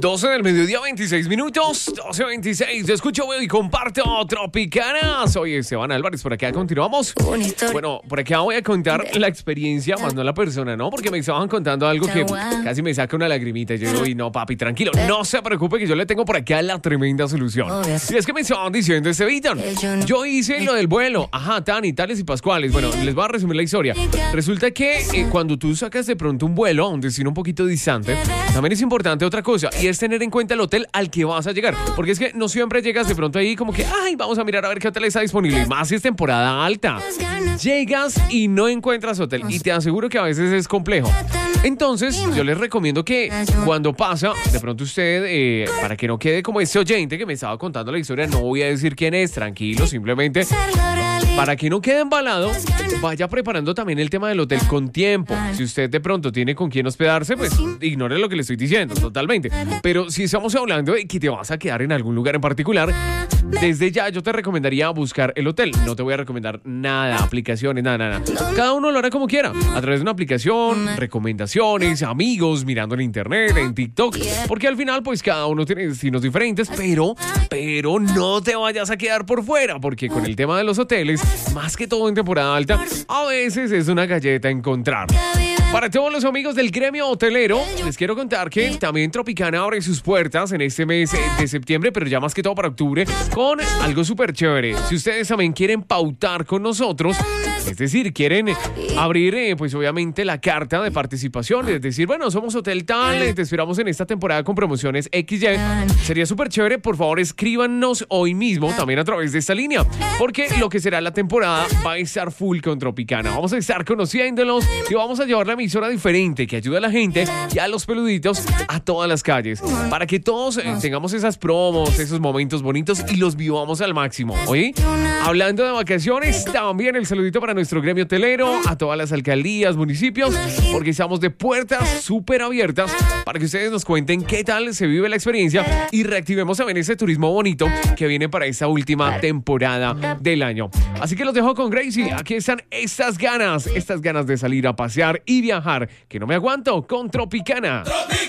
12 del mediodía, 26 minutos, 12:26. Yo escucho, veo y comparto Tropicana. Soy Esteban Álvarez, por acá continuamos. Bueno, por acá voy a contar la experiencia, más no la persona, ¿no? Porque me estaban contando algo que casi me saca una lagrimita. Y yo digo, y no, papi, tranquilo, no se preocupe que yo le tengo por acá la tremenda solución. Y es que me estaban diciendo, Esteban, yo hice lo del vuelo. Ajá, tales y pascuales. Bueno, les voy a resumir la historia. Resulta que cuando tú sacas de pronto un vuelo a un destino un poquito distante, también es importante otra cosa, y es tener en cuenta el hotel al que vas a llegar, porque es que no siempre llegas de pronto ahí como que, ay, vamos a mirar a ver qué hotel está disponible, y más si es temporada alta. Llegas y no encuentras hotel, y te aseguro que a veces es complejo. Entonces, yo les recomiendo que cuando pasa, de pronto usted, para que no quede como este oyente que me estaba contando la historia, no voy a decir quién es, tranquilo, simplemente para que no quede embalado, vaya preparando también el tema del hotel con tiempo. Si usted de pronto tiene con quién hospedarse, pues ignore lo que le estoy diciendo, totalmente. Pero si estamos hablando de que te vas a quedar en algún lugar en particular, desde ya yo te recomendaría buscar el hotel. No te voy a recomendar nada, aplicaciones, nada. Cada uno lo hará como quiera, a través de una aplicación, recomendaciones, amigos, mirando en internet, en TikTok, porque al final pues cada uno tiene destinos diferentes, pero no te vayas a quedar por fuera, porque con el tema de los hoteles, más que todo en temporada alta, a veces es una galleta encontrar. Para todos los amigos del gremio hotelero, les quiero contar que también Tropicana abre sus puertas en este mes de septiembre, pero ya más que todo para octubre, con algo súper chévere. Si ustedes también quieren pautar con nosotros, es decir, quieren abrir, pues obviamente la carta de participación, es decir, bueno, somos Hotel Tal, te esperamos en esta temporada con promociones XY, sería súper chévere, por favor escríbanos hoy mismo también a través de esta línea, porque lo que será la temporada va a estar full con Tropicana. Vamos a estar conociéndolos y vamos a llevar la emisora diferente que ayuda a la gente y a los peluditos a todas las calles, para que todos tengamos esas promos, esos momentos bonitos y los vivamos al máximo. Oye, hablando de vacaciones, también el saludito para nuestro gremio hotelero, a todas las alcaldías, municipios, porque estamos de puertas súper abiertas para que ustedes nos cuenten qué tal se vive la experiencia y reactivemos también ese turismo bonito que viene para esta última temporada del año. Así que los dejo con Gracie. Aquí están estas ganas de salir a pasear y viajar, que no me aguanto, con Tropicana.